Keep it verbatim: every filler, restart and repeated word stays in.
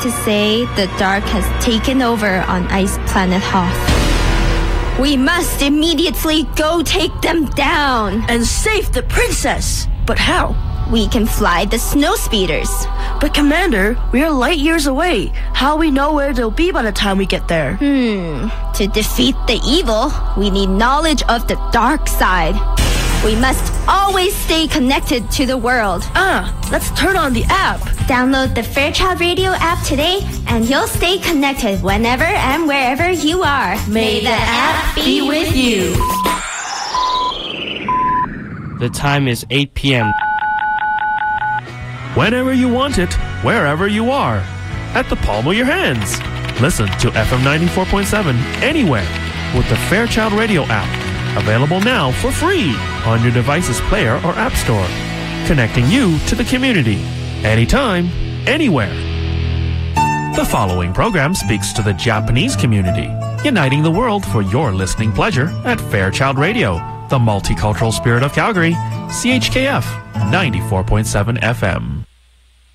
to say the dark has taken over on Ice Planet Hoth. We must immediately go take them down. And save the princess. But how? We can fly the snow speeders. But Commander, we are light years away. How we know where they'll be by the time we get there? Hmm. To defeat the evil, we need knowledge of the dark side. We must always stay connected to the world. Ah, let's turn on the app. Download the Fairchild Radio app today, and you'll stay connected whenever and wherever you are. May the app be with you. The time is eight p.m. Whenever you want it, wherever you are, at the palm of your hands. Listen to F M ninety-four point seven anywhere with the Fairchild Radio app. Available now for free on your device's player or app store. Connecting you to the community. Anytime, anywhere. The following program speaks to the Japanese community, uniting the world for your listening pleasure at Fairchild Radio, the multicultural spirit of Calgary, C H K F ninety-four point seven F M.